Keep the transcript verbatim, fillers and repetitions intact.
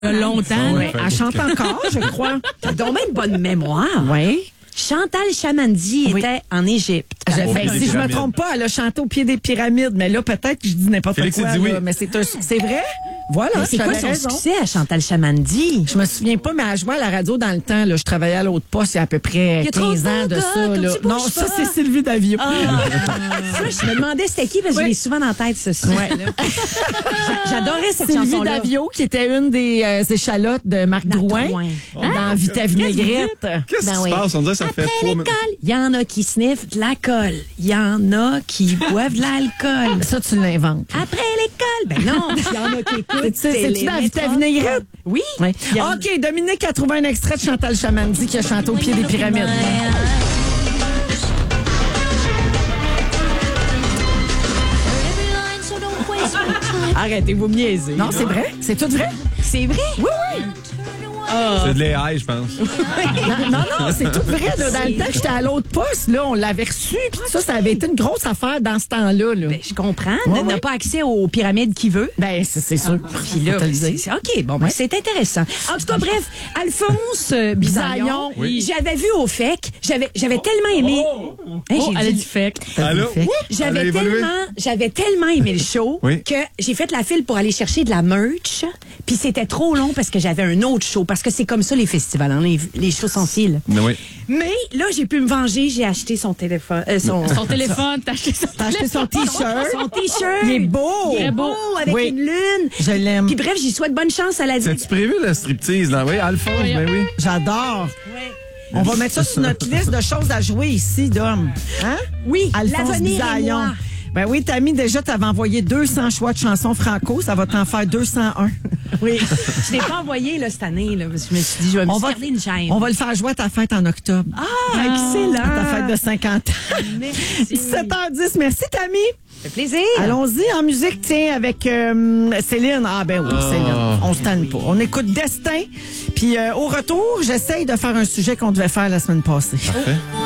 longtemps. Ouais, elle chante encore, je crois. T'as donc même bonne mémoire. Oui. Chantal Chamandy Oui. était en Égypte. Je- Au ben, pied des si je me pyramides. trompe pas, elle a chanté au pied des pyramides. Mais là, peut-être que je dis n'importe Félix quoi. a dit oui. là, mais c'est un- c'est vrai? Voilà, Mais c'est quoi j'avais son raison. succès à Chantal Chamandy? Je me souviens pas, mais elle jouait à la radio dans le temps. Là, je travaillais à l'autre poste il y a à peu près Il y a trop quinze ans de de ça. gars, Là. comme tu Non, bouges ça, pas. c'est Sylvie Davio. Ça, je me demandais c'était qui, parce que Oui. je l'ai souvent dans la tête, ce sujet-là. J'adorais cette Sylvie chanson-là. Davio, qui était une des euh, échalotes de Marc Marc Drouin, Drouin. dans Vita Vinaigrette. Qu'est-ce Ben qui oui. se passe? On dirait que ça fait Après trois l'école, minutes. il y en a qui sniffent de la colle. Il y en a qui boivent de l'alcool. Ça, tu l'inventes. Après l'école, ben non, il y en a qui écoutent. C'est- C'est-tu dans Vita Vinaigrette? Oui. Oui. Il y en a- OK, Dominique a trouvé un extrait de Chantal Chamandy qui a chanté au pied des pyramides. Arrêtez-vous me niaiser. Non, c'est vrai? C'est tout vrai? C'est vrai? Oui, oui. C'est de l'A I, je pense. Non, non, non, c'est tout vrai. Là. Dans le temps que j'étais à l'autre poste, là, on l'avait reçu. Puis ça, ça avait été une grosse affaire dans ce temps-là. Là. Ben, je comprends. Ouais, n'a ouais. pas accès aux pyramides qui veut. Ben, c'est c'est sûr. Puis là, Faut te le c'est, dire. c'est- OK, bon, ben, c'est intéressant. En tout cas, bref, Alphonse euh, Bisaillon, Oui. j'avais vu au F E C, j'avais, j'avais tellement aimé. Hein, j'ai Oh, elle a dit- dit fake. Allô? fait. Ouh, elle a J'avais évolué. tellement, j'avais tellement aimé le show Oui. que j'ai fait la file pour aller chercher de la merch. Puis c'était trop long parce que j'avais un autre show. Parce que c'est comme ça les festivals, hein, les, les shows sans fil. Mais oui. Mais là, j'ai pu me venger. J'ai acheté son téléphone. euh, son, Son téléphone, t'as acheté son T'as acheté son T-shirt. son t-shirt. Il est beau. Il est beau avec Oui. une lune. Je l'aime. Puis bref, j'y souhaite bonne chance à la vie. T'as-tu prévu le striptease, là? Oui, Alphonse, Oui. ben oui. J'adore. On va mettre ça sur notre liste de choses à jouer ici, Dom. Hein? Oui, Alphonse l'avenir et Bisaillon. moi. Ben oui, Tammy, déjà, t'avais envoyé deux cents choix de chansons franco. Ça va t'en faire deux cent un. Oui. Je l'ai pas envoyé là, cette année, là, parce que je me suis dit, je vais me On va, garder une chaîne. on va le faire jouer à ta fête en octobre. Ah, excellent. À ta fête de cinquante ans. Merci. dix-sept heures dix. Merci, Tammy. Ça fait plaisir. Allons-y en musique, tiens, avec euh, Céline. Ah ben oui, Céline. On se tanne pas. On écoute Destin. Puis euh, au retour, j'essaye de faire un sujet qu'on devait faire la semaine passée. Parfait.